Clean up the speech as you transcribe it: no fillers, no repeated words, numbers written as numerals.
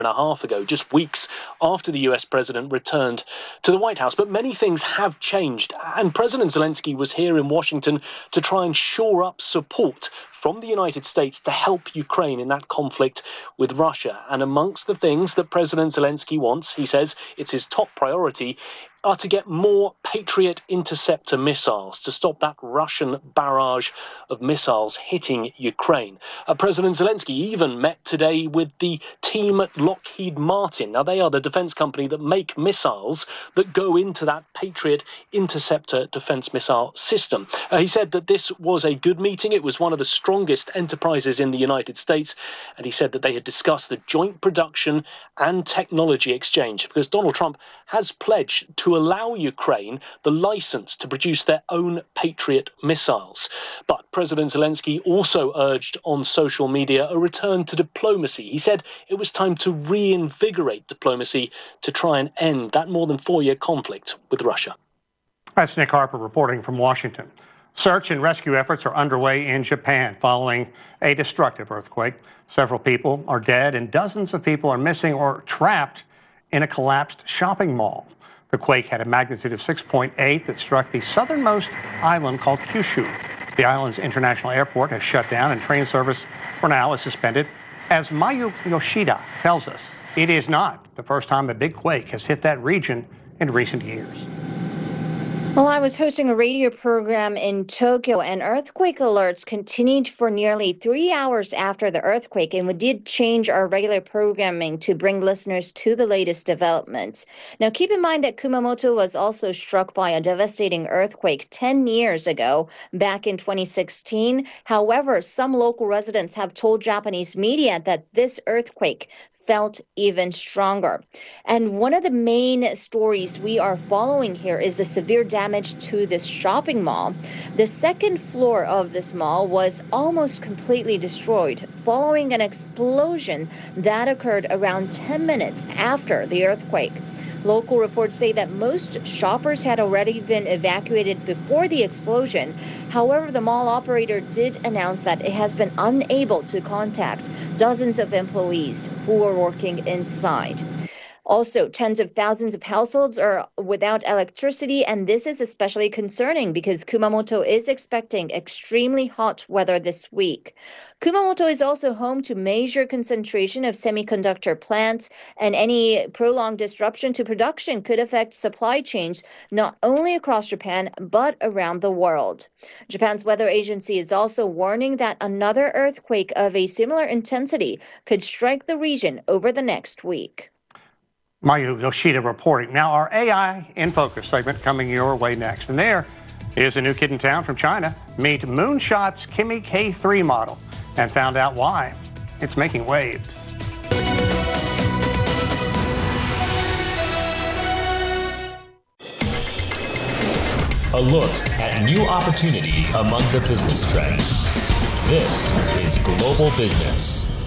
and a half ago, just weeks after the US president returned to the White House. But many things have changed, and President Zelensky was here in Washington to try and shore up support from the United States to help Ukraine in that conflict with Russia. And amongst the things that President Zelensky wants, he says it's his top priority, are to get more Patriot interceptor missiles to stop that Russian barrage of missiles hitting Ukraine. President Zelensky even met today with the team at Lockheed Martin. Now, they are the defense company that make missiles that go into that Patriot interceptor defense missile system. He said that this was a good meeting. It was one of the strongest enterprises in the United States. And he said that they had discussed the joint production and technology exchange because Donald Trump has pledged to allow Ukraine the license to produce their own Patriot missiles. But President Zelensky also urged on social media a return to diplomacy. He said it was time to reinvigorate diplomacy to try and end that more than 4-year conflict with Russia. That's Nick Harper reporting from Washington. Search and rescue efforts are underway in Japan following a destructive earthquake. Several people are dead and dozens of people are missing or trapped in a collapsed shopping mall. The quake had a magnitude of 6.8 that struck the southernmost island called Kyushu. The island's international airport has shut down and train service for now is suspended. As Mayu Yoshida tells us, it is not the first time a big quake has hit that region in recent years. Well, I was hosting a radio program in Tokyo, and earthquake alerts continued for nearly 3 hours after the earthquake, and we did change our regular programming to bring listeners to the latest developments. Now, keep in mind that Kumamoto was also struck by a devastating earthquake 10 years ago, back in 2016. However, some local residents have told Japanese media that this earthquake felt even stronger. And one of the main stories we are following here is the severe damage to this shopping mall. The second floor of this mall was almost completely destroyed following an explosion that occurred around 10 minutes after the earthquake. Local reports say that most shoppers had already been evacuated before the explosion. However, the mall operator did announce that it has been unable to contact dozens of employees who were working inside. Also, tens of thousands of households are without electricity, and this is especially concerning because Kumamoto is expecting extremely hot weather this week. Kumamoto is also home to major concentration of semiconductor plants, and any prolonged disruption to production could affect supply chains not only across Japan but around the world. Japan's weather agency is also warning that another earthquake of a similar intensity could strike the region over the next week. Mayu Yoshida reporting. Now, our AI in Focus segment coming your way next. And there is a new kid in town from China. Meet Moonshot's Kimi K3 model and found out why it's making waves. A look at new opportunities among the business trends. This is Global Business.